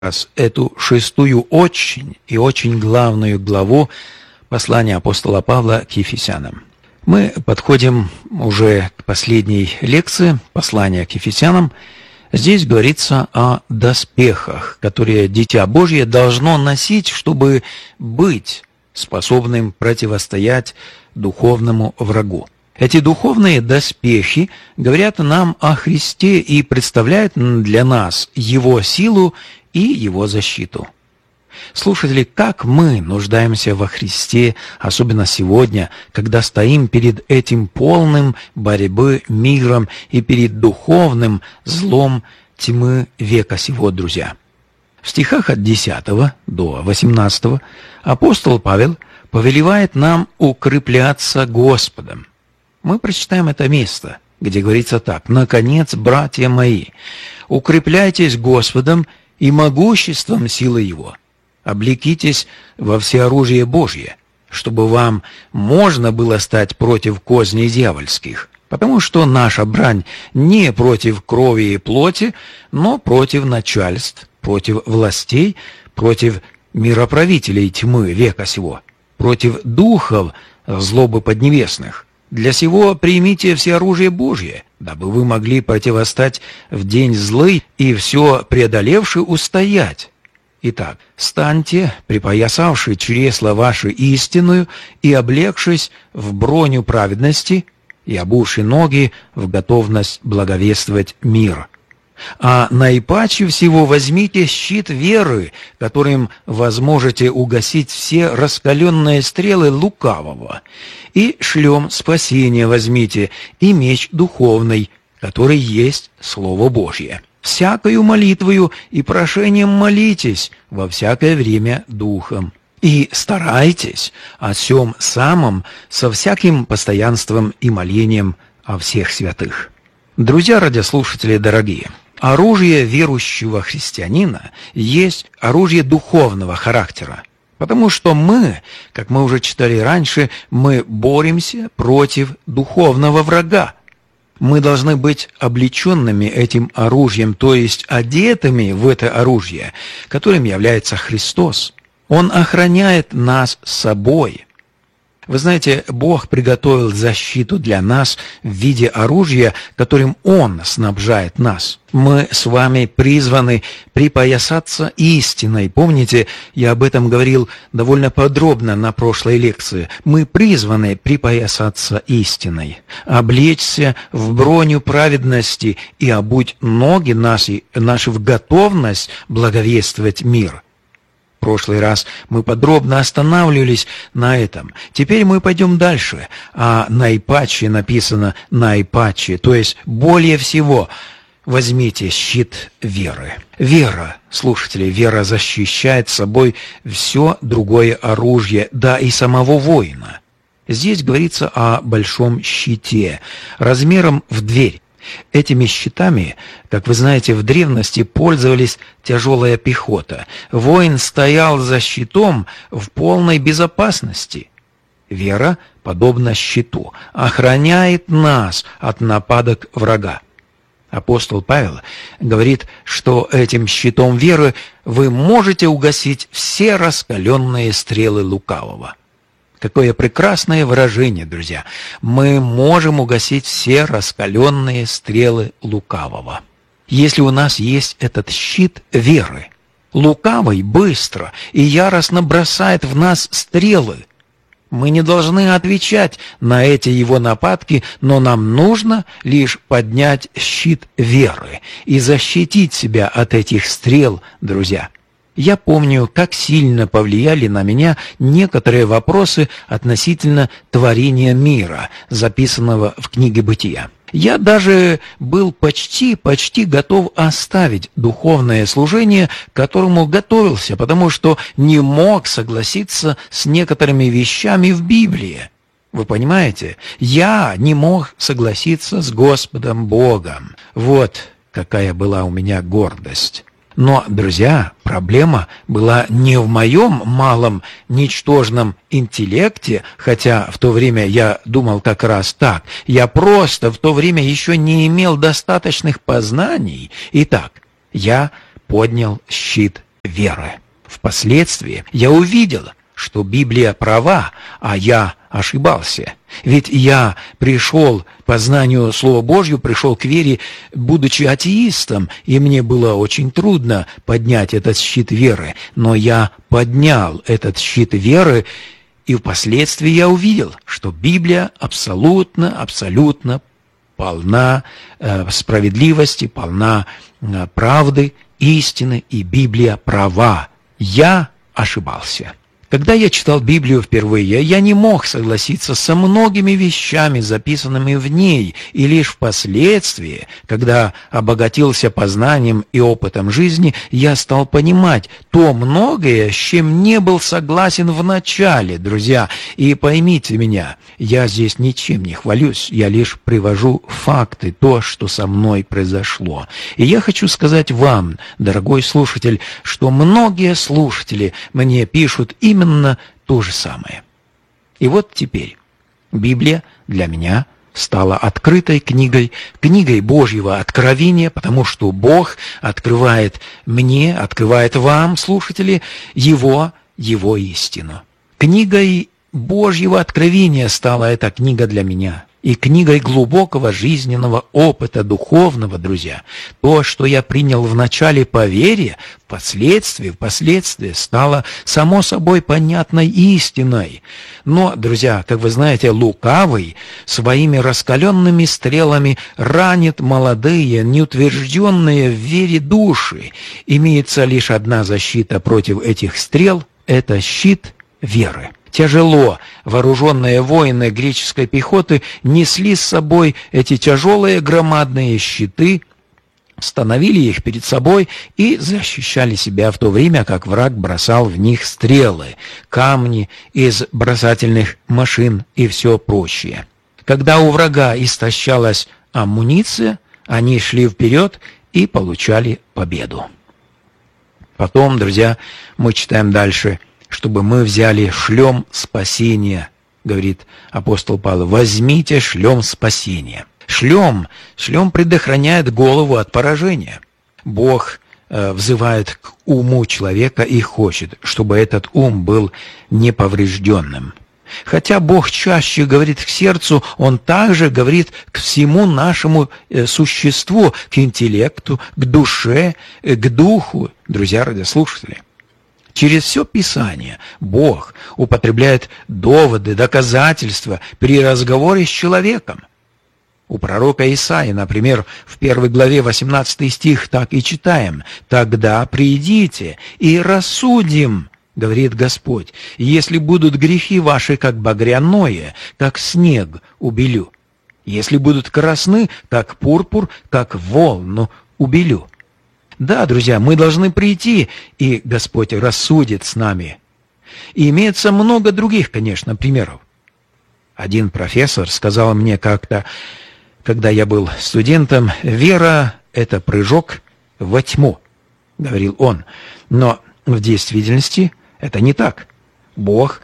раз эту шестую очень и очень главную главу послания апостола Павла к Ефесянам. Мы подходим уже к последней лекции послания к Ефесянам. Здесь говорится о доспехах, которые Дитя Божье должно носить, чтобы быть способным противостоять духовному врагу. Эти духовные доспехи говорят нам о Христе и представляют для нас Его силу и Его защиту. Слушатели, как мы нуждаемся во Христе, особенно сегодня, когда стоим перед этим полным борьбы миром и перед духовным злом тьмы века сего, друзья. В стихах от 10 до 18 апостол Павел повелевает нам укрепляться Господом. Мы прочитаем это место, где говорится так: «Наконец, братья мои, укрепляйтесь Господом и могуществом силы Его. Облекитесь во всеоружие Божье, чтобы вам можно было стать против козней дьявольских, потому что наша брань не против крови и плоти, но против начальств, против властей, против мироправителей тьмы века сего, против духов злобы поднебесных. Для сего примите всеоружие Божье, дабы вы могли противостать в день злый и все преодолевши устоять. Итак, станьте, припоясавши чресла ваши истинную и облегшись в броню праведности и обувши ноги в готовность благовествовать мир. А наипаче всего возьмите щит веры, которым возможете угасить все раскаленные стрелы лукавого, и шлем спасения возьмите, и меч духовный, который есть Слово Божье. Всякою молитвою и прошением молитесь во всякое время духом. И старайтесь о сем самом со всяким постоянством и молением о всех святых». Друзья радиослушатели дорогие, оружие верующего христианина есть оружие духовного характера, потому что мы, как мы уже читали раньше, мы боремся против духовного врага. Мы должны быть облеченными этим оружием, то есть одетыми в это оружие, которым является Христос. Он охраняет нас собой. Вы знаете, Бог приготовил защиту для нас в виде оружия, которым Он снабжает нас. Мы с вами призваны припоясаться истиной. Помните, я об этом говорил довольно подробно на прошлой лекции. Мы призваны припоясаться истиной, облечься в броню праведности и обуть ноги наши в готовность благовествовать мир. В прошлый раз мы подробно останавливались на этом. Теперь мы пойдем дальше. А наипаче написано наипаче, то есть более всего возьмите щит веры. Вера, слушатели, вера защищает собой все другое оружие, да и самого воина. Здесь говорится о большом щите, размером в дверь. Этими щитами, как вы знаете, в древности пользовались тяжелая пехота. Воин стоял за щитом в полной безопасности. Вера, подобно щиту, охраняет нас от нападок врага. Апостол Павел говорит, что этим щитом веры вы можете угасить все раскаленные стрелы лукавого. Какое прекрасное выражение, друзья! Мы можем угасить все раскаленные стрелы лукавого. Если у нас есть этот щит веры, лукавый быстро и яростно бросает в нас стрелы. Мы не должны отвечать на эти его нападки, но нам нужно лишь поднять щит веры и защитить себя от этих стрел, друзья. Я помню, как сильно повлияли на меня некоторые вопросы относительно творения мира, записанного в книге «Бытия». Я даже был почти готов оставить духовное служение, к которому готовился, потому что не мог согласиться с некоторыми вещами в Библии. Вы понимаете? Я не мог согласиться с Господом Богом. Вот какая была у меня гордость. Но, друзья, проблема была не в моем малом, ничтожном интеллекте, хотя в то время я думал как раз так. Я просто в то время еще не имел достаточных познаний. Итак, я поднял щит веры. Впоследствии я увидел, что Библия права, а я ошибался. Ведь я пришел к познанию Слова Божьего, пришел к вере, будучи атеистом, и мне было очень трудно поднять этот щит веры. Но я поднял этот щит веры, и впоследствии я увидел, что Библия абсолютно полна справедливости, полна правды, истины, и Библия права. Я ошибался. Когда я читал Библию впервые, я не мог согласиться со многими вещами, записанными в ней, и лишь впоследствии, когда обогатился познанием и опытом жизни, я стал понимать то многое, с чем не был согласен в начале, друзья. И поймите меня, я здесь ничем не хвалюсь, я лишь привожу факты, то, что со мной произошло. И я хочу сказать вам, дорогой слушатель, что многие слушатели мне пишут именно то же самое. И вот теперь Библия для меня стала открытой книгой, книгой Божьего откровения, потому что Бог открывает мне, открывает вам, слушатели, Его истину. Книгой Божьего откровения стала эта книга для меня. И книгой глубокого жизненного опыта духовного, друзья. То, что я принял вначале по вере, впоследствии стало само собой понятной истиной. Но, друзья, как вы знаете, лукавый своими раскаленными стрелами ранит молодые, неутвержденные в вере души. Имеется лишь одна защита против этих стрел – это щит веры. Тяжело вооруженные воины греческой пехоты несли с собой эти тяжелые громадные щиты, становили их перед собой и защищали себя в то время, как враг бросал в них стрелы, камни из бросательных машин и все прочее. Когда у врага истощалась амуниция, они шли вперед и получали победу. Потом, друзья, мы читаем дальше, чтобы мы взяли шлем спасения, говорит апостол Павел, возьмите шлем спасения. Шлем предохраняет голову от поражения. Бог взывает к уму человека и хочет, чтобы этот ум был неповрежденным. Хотя Бог чаще говорит к сердцу, Он также говорит к всему нашему существу, к интеллекту, к душе, к духу, друзья радиослушатели. Через все Писание Бог употребляет доводы, доказательства при разговоре с человеком. У пророка Исаии, например, в 1 главе 18 стих так и читаем: «Тогда придите и рассудим, говорит Господь, если будут грехи ваши, как багряное, как снег убелю. Если будут красны, как пурпур, как волну убелю». Да, друзья, мы должны прийти, и Господь рассудит с нами. И имеется много других, конечно, примеров. Один профессор сказал мне как-то, когда я был студентом, «Вера – это прыжок во тьму», – говорил он. Но в действительности это не так. Бог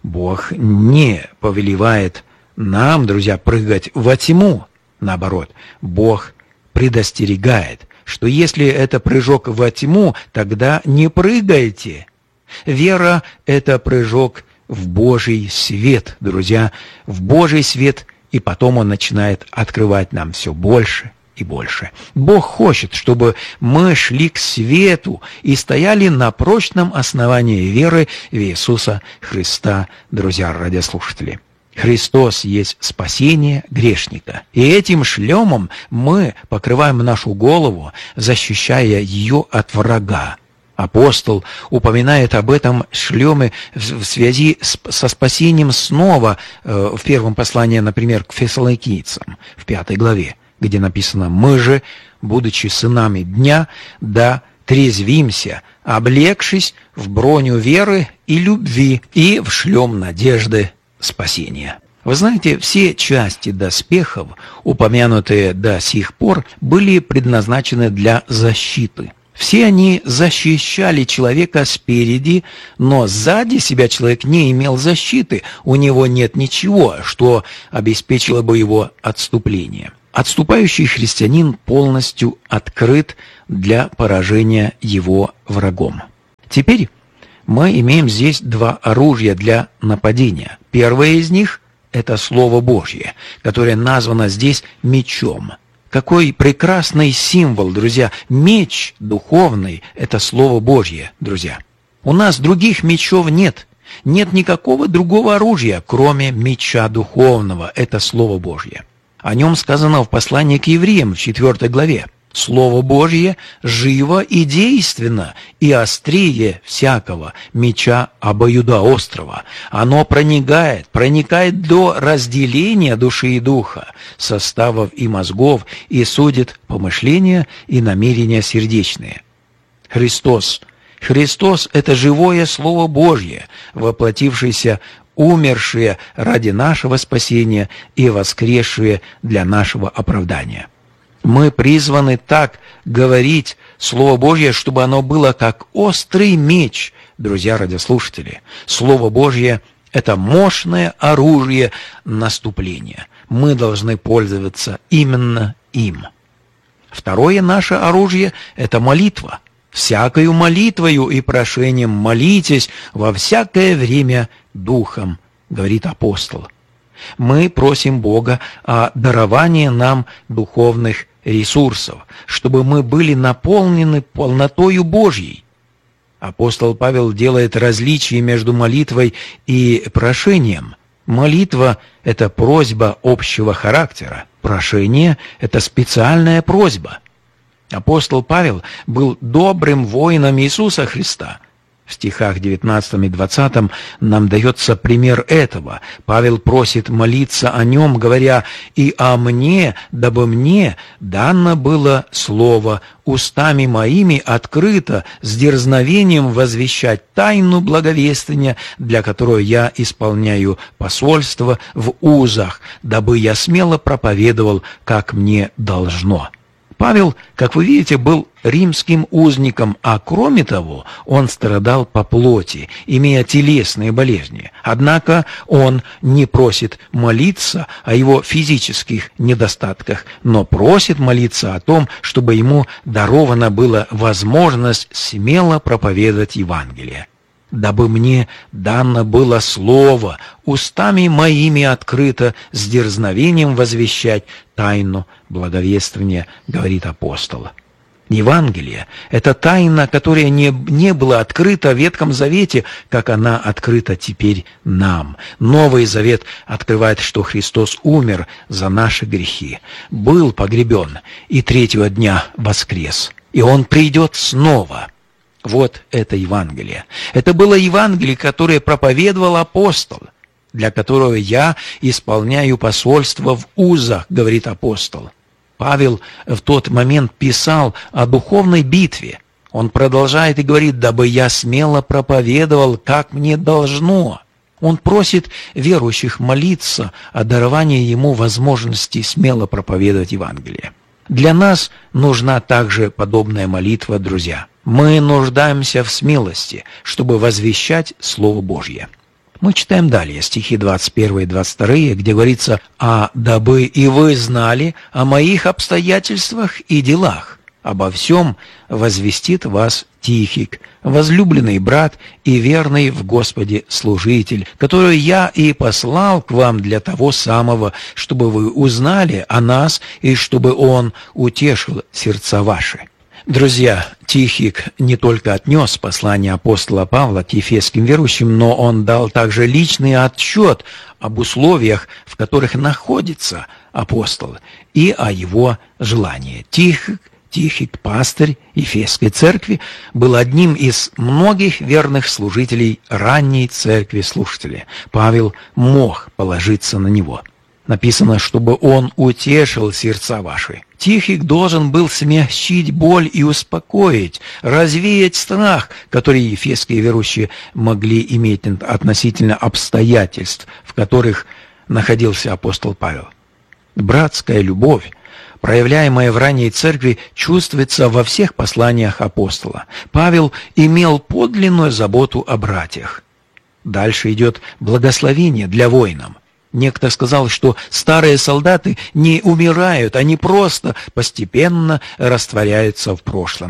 не повелевает нам, друзья, прыгать во тьму. Наоборот, Бог предостерегает, что если это прыжок во тьму, тогда не прыгайте. Вера – это прыжок в Божий свет, друзья, в Божий свет, и потом Он начинает открывать нам все больше и больше. Бог хочет, чтобы мы шли к свету и стояли на прочном основании веры в Иисуса Христа, друзья радиослушатели. Христос есть спасение грешника. И этим шлемом мы покрываем нашу голову, защищая ее от врага. Апостол упоминает об этом шлеме в связи со спасением снова в первом послании, например, к Фессалоникийцам, в 5 главе, где написано: «Мы же, будучи сынами дня, да трезвимся, облегшись в броню веры и любви и в шлем надежды спасения». Вы знаете, все части доспехов, упомянутые до сих пор, были предназначены для защиты. Все они защищали человека спереди, но сзади себя человек не имел защиты. У него нет ничего, что обеспечило бы его отступление. Отступающий христианин полностью открыт для поражения его врагом. Теперь мы имеем здесь два оружия для нападения. Первое из них – это Слово Божье, которое названо здесь мечом. Какой прекрасный символ, друзья! Меч духовный – это Слово Божье, друзья. У нас других мечов нет. Нет никакого другого оружия, кроме меча духовного. Это Слово Божье. О нем сказано в послании к евреям в 4 главе. Слово Божье живо и действенно, и острее всякого меча обоюдоострого. Оно проникает до разделения души и духа, составов и мозгов, и судит помышления и намерения сердечные. Христос – это живое Слово Божье, воплотившееся, умершее ради нашего спасения и воскресшее для нашего оправдания. Мы призваны так говорить Слово Божье, чтобы оно было как острый меч, друзья радиослушатели. Слово Божье – это мощное оружие наступления. Мы должны пользоваться именно им. Второе наше оружие – это молитва. «Всякою молитвою и прошением молитесь во всякое время Духом», говорит апостол. Мы просим Бога о даровании нам духовных ресурсов, чтобы мы были наполнены полнотою Божьей. Апостол Павел делает различие между молитвой и прошением. Молитва – это просьба общего характера, прошение – это специальная просьба. Апостол Павел был добрым воином Иисуса Христа. В стихах 19 и 20 нам дается пример этого. Павел просит молиться о нем, говоря: «И о мне, дабы мне дано было слово устами моими открыто, с дерзновением возвещать тайну благовествия, для которой я исполняю посольство в узах, дабы я смело проповедовал, как мне должно». Павел, как вы видите, был римским узником, а кроме того, он страдал по плоти, имея телесные болезни. Однако он не просит молиться о его физических недостатках, но просит молиться о том, чтобы ему дарована была возможность смело проповедовать Евангелие. «Дабы мне дано было слово, устами моими открыто, с дерзновением возвещать тайну благовествования», говорит апостол. Евангелие – это тайна, которая не была открыта в Ветхом Завете, как она открыта теперь нам. Новый Завет открывает, что Христос умер за наши грехи, был погребен и третьего дня воскрес, и Он придет снова. Вот это Евангелие. Это было Евангелие, которое проповедовал апостол, для которого я исполняю посольство в узах, говорит апостол. Павел в тот момент писал о духовной битве. Он продолжает и говорит: «Дабы я смело проповедовал, как мне должно». Он просит верующих молиться о даровании ему возможности смело проповедовать Евангелие. Для нас нужна также подобная молитва, друзья. Мы нуждаемся в смелости, чтобы возвещать Слово Божье. Мы читаем далее стихи 21 и 22, где говорится: «А дабы и вы знали о моих обстоятельствах и делах, обо всем возвестит вас Тихик, возлюбленный брат и верный в Господе служитель, которого я и послал к вам для того самого, чтобы вы узнали о нас и чтобы он утешил сердца ваши». Друзья, Тихик не только отнес послание апостола Павла к ефесским верующим, но он дал также личный отчет об условиях, в которых находится апостол, и о его желании. Тихик, пастырь Ефесской церкви, был одним из многих верных служителей ранней церкви слушателей. Павел мог положиться на него. Написано, чтобы он утешил сердца ваши. Тихик должен был смягчить боль и успокоить, развеять страх, который ефесские верующие могли иметь относительно обстоятельств, в которых находился апостол Павел. Братская любовь, проявляемая в ранней церкви, чувствуется во всех посланиях апостола. Павел имел подлинную заботу о братьях. Дальше идет благословение для воинов. Некто сказал, что старые солдаты не умирают, они просто постепенно растворяются в прошлом.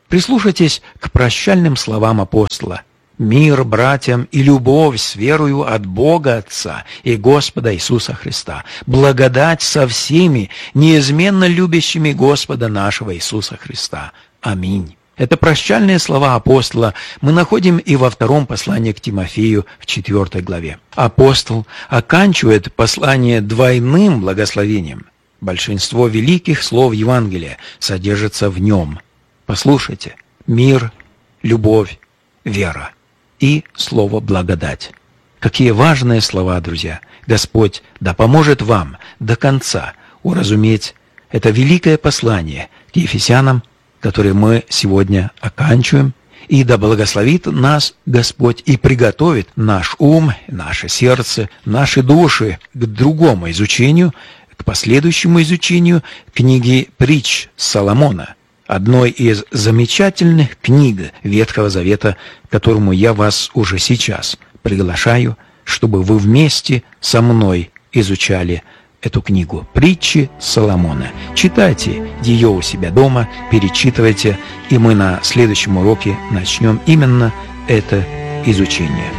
Прислушайтесь к прощальным словам апостола. «Мир братьям и любовь с верою от Бога Отца и Господа Иисуса Христа, благодать со всеми, неизменно любящими Господа нашего Иисуса Христа. Аминь». Это прощальные слова апостола мы находим и во втором послании к Тимофею в 4 главе. Апостол оканчивает послание двойным благословением. Большинство великих слов Евангелия содержится в нем. Послушайте: мир, любовь, вера и слово «благодать». Какие важные слова, друзья! Господь да поможет вам до конца уразуметь это великое послание к Ефесянам, которое мы сегодня оканчиваем, и да благословит нас Господь и приготовит наш ум, наше сердце, наши души к другому изучению, к последующему изучению книги «Притч» Соломона, одной из замечательных книг Ветхого Завета, к которому я вас уже сейчас приглашаю, чтобы вы вместе со мной изучали эту книгу «Притчи Соломона». Читайте ее у себя дома, перечитывайте, и мы на следующем уроке начнем именно это изучение.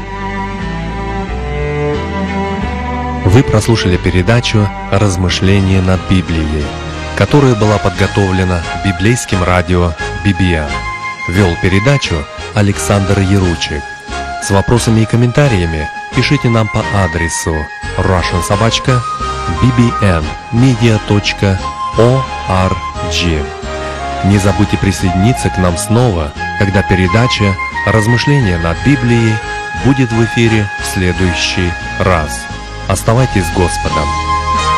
Вы прослушали передачу «Размышления над Библией», которая была подготовлена библейским радио BBN. Вел передачу Александр Яручик. С вопросами и комментариями пишите нам по адресу russian@bbnmedia.org. Не забудьте присоединиться к нам снова, когда передача «Размышления над Библией» будет в эфире в следующий раз. Оставайтесь с Господом!